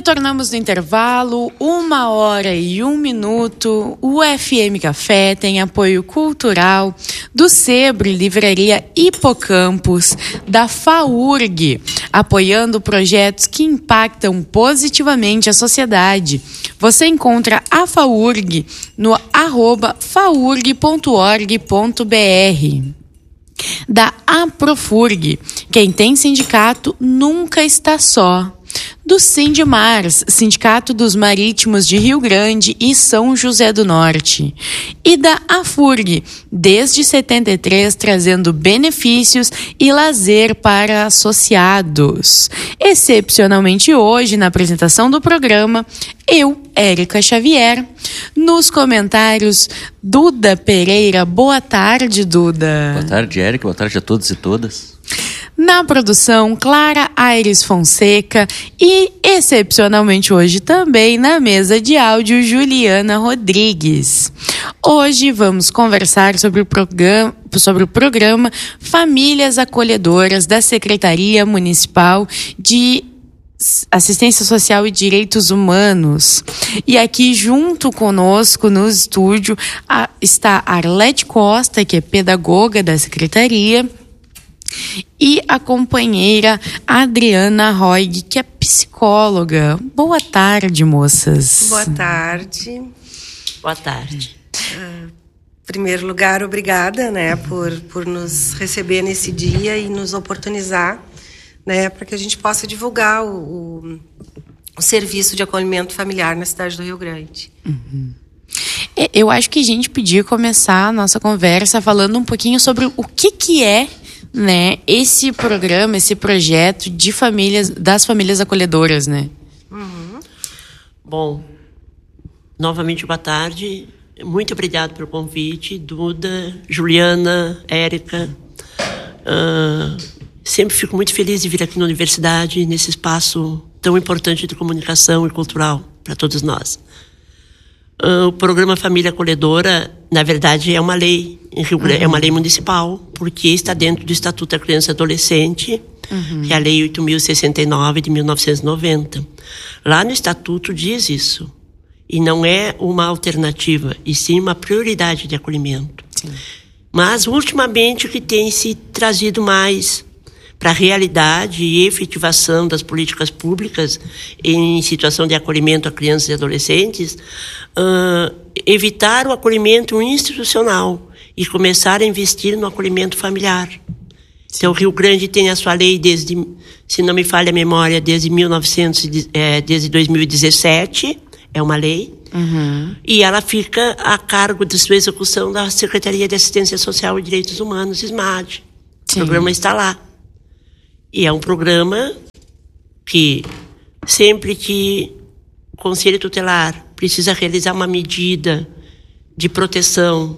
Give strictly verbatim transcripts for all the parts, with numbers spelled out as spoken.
Retornamos no intervalo, uma hora e um minuto. O F M Café tem apoio cultural do Sebre, Livraria Hipocampus, da FAURG, apoiando projetos que impactam positivamente a sociedade. Você encontra a FAURG no arroba faurg ponto org ponto br. Da Aprofurg, quem tem sindicato nunca está só. Do Sindimars, Sindicato dos Marítimos de Rio Grande e São José do Norte. E da AFURG, desde setenta e três, trazendo benefícios e lazer para associados. Excepcionalmente hoje, na apresentação do programa, eu, Érica Xavier. Nos comentários, Duda Pereira. Boa tarde, Duda. Boa tarde, Érica. Boa tarde a todos e todas. Na produção, Clara Aires Fonseca e, excepcionalmente hoje também, na mesa de áudio, Juliana Rodrigues. Hoje vamos conversar sobre o programa, sobre o programa Famílias Acolhedoras da Secretaria Municipal de Assistência Social e Direitos Humanos. E aqui junto conosco no estúdio a, está Arlete Costa, que é pedagoga da Secretaria, e a companheira Adriana Roig, que é psicóloga. Boa tarde, moças. Boa tarde. Boa tarde. Uh, em primeiro lugar, obrigada, né, por, por nos receber nesse dia e nos oportunizar, né, para que a gente possa divulgar o, o, o serviço de acolhimento familiar na cidade do Rio Grande. Uhum. Eu acho que a gente podia começar a nossa conversa falando um pouquinho sobre o que, que é, né, esse programa, esse projeto de famílias, das famílias acolhedoras, né? Uhum. Bom, novamente boa tarde. Muito obrigado pelo convite, Duda, Juliana, Érica. Uh, sempre fico muito feliz de vir aqui na universidade, nesse espaço tão importante de comunicação e cultural para todos nós. Uh, o programa Família Acolhedora, na verdade, é uma lei em Rio Grande, uhum. é uma lei municipal, porque está dentro do Estatuto da Criança e Adolescente, uhum. que é a Lei oito mil e sessenta e nove de mil novecentos e noventa. Lá no Estatuto diz isso. E não é uma alternativa, e sim uma prioridade de acolhimento. Sim. Mas, ultimamente, o que tem se trazido mais para a realidade e efetivação das políticas públicas em situação de acolhimento a crianças e adolescentes, uh, evitar o acolhimento institucional e começar a investir no acolhimento familiar. Sim. Então, o Rio Grande tem a sua lei desde, se não me falha a memória, desde, mil e novecentos, é, desde dois mil e dezessete, é uma lei, uhum. e ela fica a cargo de sua execução da Secretaria de Assistência Social e Direitos Humanos, SMAD. O programa está lá. E é um programa que, sempre que o Conselho Tutelar precisa realizar uma medida de proteção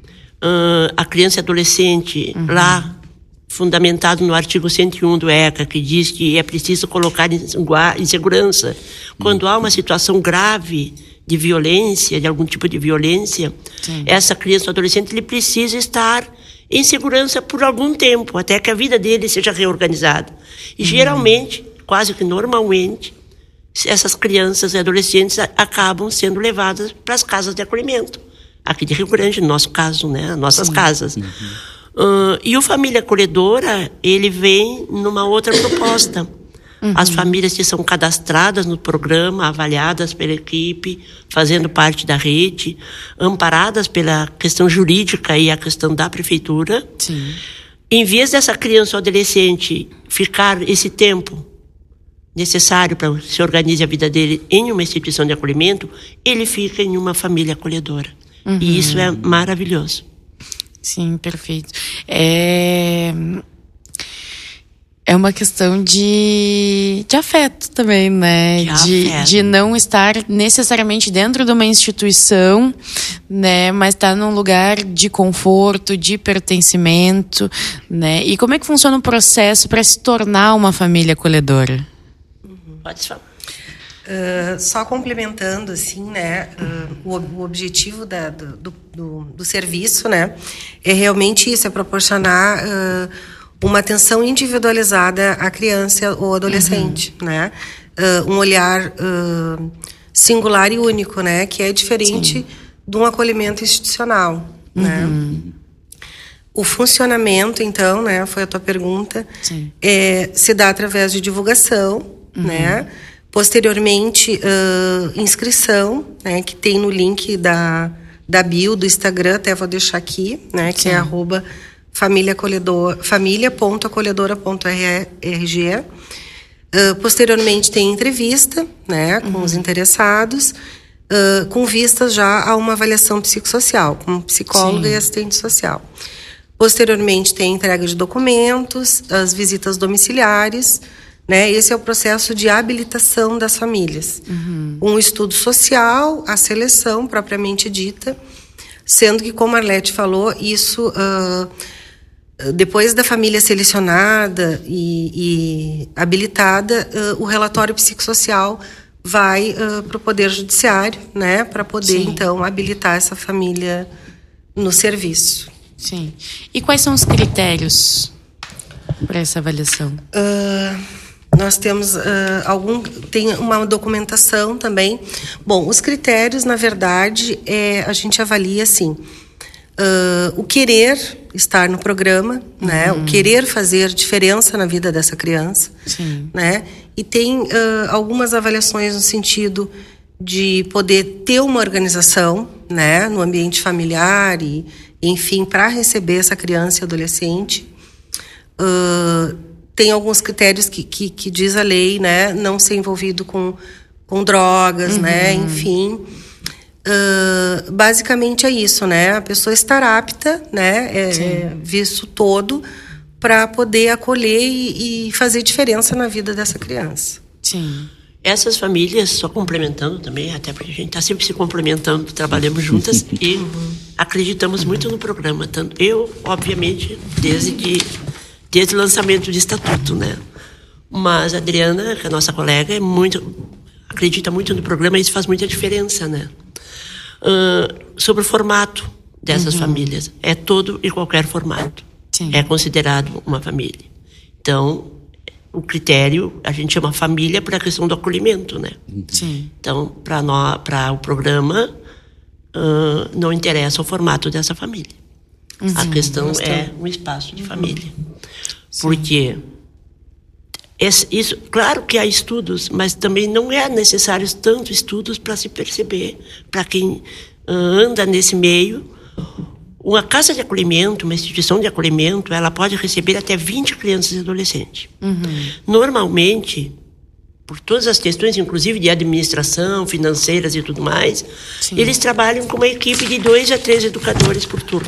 uh, à criança e adolescente, uhum. lá, fundamentado no artigo cento e um do ECA, que diz que é preciso colocar em, em segurança, uhum. quando há uma situação grave de violência, de algum tipo de violência, sim. essa criança ou adolescente ele precisa estar em segurança por algum tempo, até que a vida dele seja reorganizada. E, uhum. geralmente, quase que normalmente, essas crianças e adolescentes acabam sendo levadas para as casas de acolhimento. Aqui de Rio Grande, no nosso caso, né? Nossas Sim. casas. Uhum. Uh, e o Família Acolhedora, ele vem numa outra proposta. Uhum. As famílias que são cadastradas no programa, avaliadas pela equipe, fazendo parte da rede, amparadas pela questão jurídica e a questão da prefeitura. Sim. Em vez dessa criança ou adolescente ficar esse tempo necessário para que se organize a vida dele em uma instituição de acolhimento, ele fica em uma família acolhedora. Uhum. E isso é maravilhoso. Sim, perfeito. É... É uma questão de, de afeto também, né? De, de, de não estar necessariamente dentro de uma instituição, né? Mas estar num lugar de conforto, de pertencimento, né? E como é que funciona o processo para se tornar uma família acolhedora? Uhum. Pode falar. Uh, só complementando, assim, né? Uh, o, o objetivo da, do, do, do serviço, né? É realmente isso, é proporcionar... Uh, uma atenção individualizada à criança ou adolescente, uhum. né? Uh, um olhar uh, singular e único, né? Que é diferente Sim. de um acolhimento institucional, uhum. né? O funcionamento, então, né? Foi a tua pergunta. É, se dá através de divulgação, uhum. né? Posteriormente, uh, inscrição, né? Que tem no link da, da bio do Instagram, até vou deixar aqui, né? Que Sim. é arroba família ponto acolhedora ponto r g. Uh, posteriormente tem entrevista, né, com uhum. os interessados, uh, com vistas já a uma avaliação psicossocial, com psicóloga Sim. e assistente social. Posteriormente tem entrega de documentos, as visitas domiciliares, né, esse é o processo de habilitação das famílias. Uhum. Um estudo social, a seleção propriamente dita, sendo que, como a Arlete falou, isso... Uh, depois da família selecionada e, e habilitada, uh, o relatório psicossocial vai uh, para o Poder Judiciário, né, para poder, Sim. então, habilitar essa família no serviço. Sim. E quais são os critérios para essa avaliação? Uh, nós temos uh, algum... Tem uma documentação também. Bom, os critérios, na verdade, é, a gente avalia, assim... Uh, o querer estar no programa, uhum. né? O querer fazer diferença na vida dessa criança, Sim. né? E tem uh, algumas avaliações no sentido de poder ter uma organização, né? No ambiente familiar e, enfim, para receber essa criança e adolescente. Uh, tem alguns critérios que, que, que diz a lei, né? Não ser envolvido com, com drogas, uhum. né? Enfim... Uh, basicamente é isso, né? A pessoa estar apta, né? É, é visto todo para poder acolher e, e fazer diferença na vida dessa criança. Sim. Essas famílias, só complementando também, até porque a gente está sempre se complementando, trabalhamos juntas e acreditamos muito no programa. Tanto eu, obviamente, desde, que, desde o lançamento do estatuto, né? Mas a Adriana, que é a nossa colega, é muito, acredita muito no programa e isso faz muita diferença, né? Uh, sobre o formato dessas uhum. famílias. É todo e qualquer formato. Sim. É considerado uma família. Então, o critério, a gente chama família para a questão do acolhimento, né? Sim. Então, para o programa, uh, não interessa o formato dessa família. Uhum. A questão Gostou. é um espaço de família. Sim. Porque... Esse, isso, claro que há estudos, mas também não é necessário tantos estudos para se perceber, para quem uh, anda nesse meio. Uma casa de acolhimento, uma instituição de acolhimento, ela pode receber até vinte crianças e adolescentes. Uhum. Normalmente, por todas as questões, inclusive de administração, financeiras e tudo mais, Sim. eles trabalham com uma equipe de dois a três educadores por turno.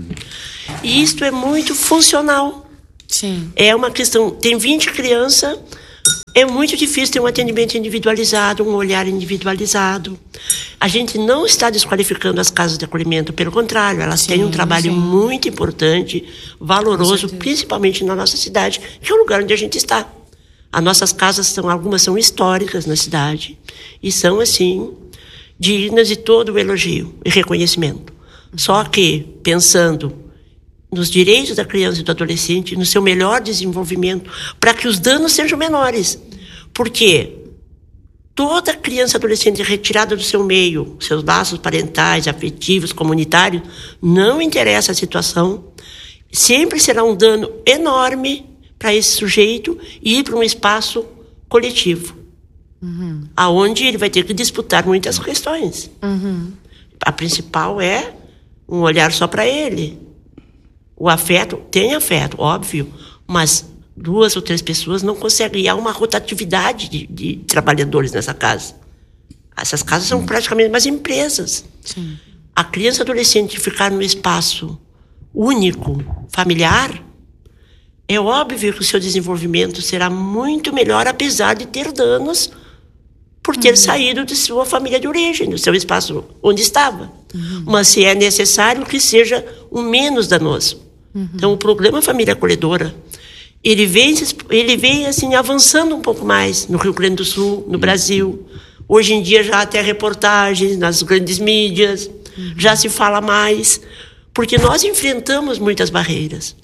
E isto é muito funcional. Sim. É uma questão, tem vinte crianças, é muito difícil ter um atendimento individualizado, um olhar individualizado. A gente não está desqualificando as casas de acolhimento, pelo contrário, elas sim, têm um trabalho sim. muito importante, valoroso, principalmente na nossa cidade, que é o lugar onde a gente está. As nossas casas, são, algumas são históricas na cidade, e são, assim, dignas de todo o elogio e reconhecimento. Uhum. Só que, pensando nos direitos da criança e do adolescente, no seu melhor desenvolvimento, para que os danos sejam menores. Porque toda criança e adolescente retirada do seu meio, seus laços parentais, afetivos, comunitários, não interessa a situação, sempre será um dano enorme para esse sujeito ir para um espaço coletivo, uhum. aonde ele vai ter que disputar muitas questões. Uhum. A principal é um olhar só para ele. O afeto, tem afeto, óbvio, mas duas ou três pessoas não conseguem. Há uma rotatividade de, de trabalhadores nessa casa. Essas casas são praticamente umas empresas. Sim. A criança e adolescente ficar num espaço único, familiar, é óbvio que o seu desenvolvimento será muito melhor, apesar de ter danos por ter uhum. saído de sua família de origem, do seu espaço onde estava. Uhum. Mas se é necessário que seja o menos danoso. Uhum. Então, o programa Família Acolhedora, ele vem, ele vem assim, avançando um pouco mais no Rio Grande do Sul, no Brasil. Hoje em dia já há até reportagens nas grandes mídias, uhum. já se fala mais, porque nós enfrentamos muitas barreiras.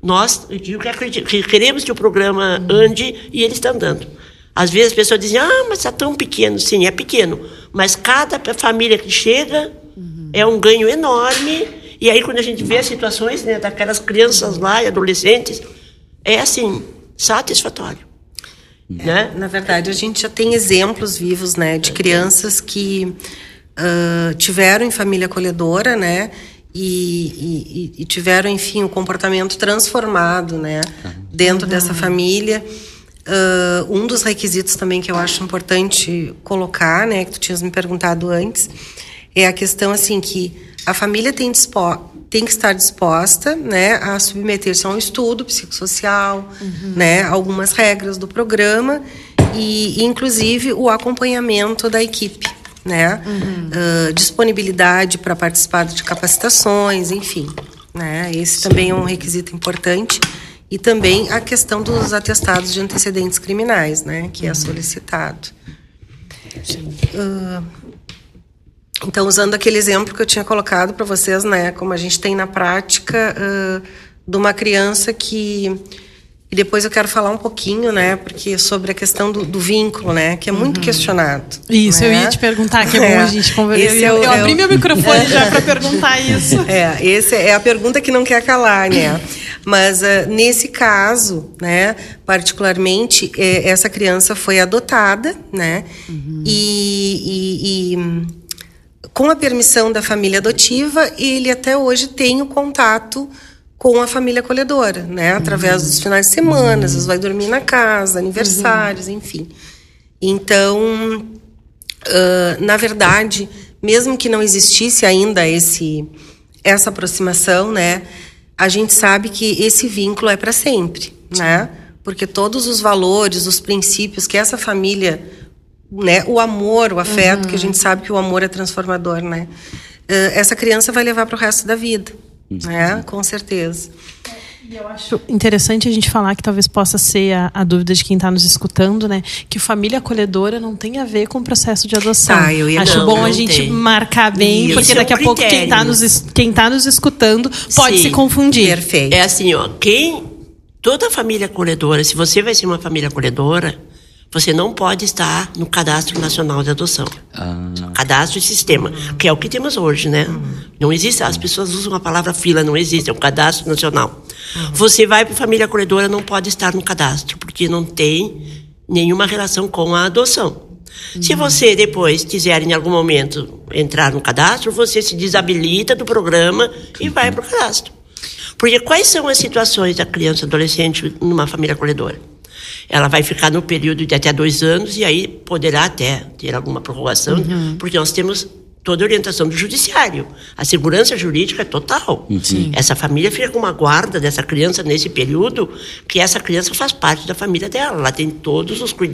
Nós eu que queremos que o programa ande e ele está andando. Às vezes as pessoas dizem, ah, mas está tão pequeno. Sim, é pequeno. Mas cada família que chega uhum. é um ganho enorme. E aí quando a gente vê as situações, né, daquelas crianças lá e adolescentes, é assim, satisfatório. É, né? Na verdade, a gente já tem exemplos vivos, né, de crianças que uh, tiveram em família acolhedora, né, e, e, e tiveram, enfim, o comportamento transformado, né, dentro uhum. dessa família. Uh, um dos requisitos também que eu acho importante colocar, né, que tu tinhas me perguntado antes, é a questão, assim, que a família tem, dispo- tem que estar disposta, né, a submeter-se a um estudo psicossocial, uhum. né, algumas regras do programa e, inclusive, o acompanhamento da equipe, né, uhum. uh, disponibilidade para participar de capacitações, enfim, né, esse Sim. também é um requisito importante. E também a questão dos atestados de antecedentes criminais, né, que é solicitado. Uh, então, usando aquele exemplo que eu tinha colocado para vocês, né, como a gente tem na prática uh, de uma criança que... E depois eu quero falar um pouquinho, né, porque sobre a questão do, do vínculo, né, que é muito uhum. questionado. Isso, né? eu ia te perguntar, que é bom a gente conversar. Eu, eu, eu abri meu microfone já para perguntar isso. É, essa é a pergunta que não quer calar, né? Mas uh, nesse caso, né, particularmente, eh, essa criança foi adotada, né, uhum. e, e, e com a permissão da família adotiva, ele até hoje tem o contato com a família acolhedora, né, através uhum. dos finais de semana, às vezes vai dormir na casa, aniversários, uhum. enfim. Então, uh, na verdade, mesmo que não existisse ainda esse, essa aproximação, né, a gente sabe que esse vínculo é para sempre, né? Porque todos os valores, os princípios que essa família, né, o amor, o afeto, uhum. que a gente sabe que o amor é transformador, né? Uh, essa criança vai levar para o resto da vida, uhum. né? Com certeza. E eu acho interessante a gente falar que talvez possa ser a, a dúvida de quem está nos escutando, né? Que família acolhedora não tem a ver com o processo de adoção. Tá, eu ia... Acho não, bom não a gente tem. marcar bem, Isso. porque daqui a é um pouco quem está nos, quem tá nos escutando pode Sim. se confundir. Perfeito. É assim, ó, quem... Toda família acolhedora, se você vai ser uma família acolhedora, você não pode estar no Cadastro Nacional de Adoção. Ah. Cadastro e sistema, que é o que temos hoje, né? Uhum. Não existe, as pessoas usam a palavra fila, não existe, é o Cadastro Nacional. Uhum. Você vai para família acolhedora, não pode estar no cadastro, porque não tem nenhuma relação com a adoção. Uhum. Se você depois quiser, em algum momento, entrar no cadastro, você se desabilita do programa e vai para o cadastro. Porque quais são as situações da criança e adolescente numa família acolhedora? Ela vai ficar no período de até dois anos e aí poderá até ter alguma prorrogação, uhum. porque nós temos toda a orientação do judiciário. A segurança jurídica é total. Uhum. Essa família fica com uma guarda dessa criança nesse período, que essa criança faz parte da família dela. Ela tem todos os cuidados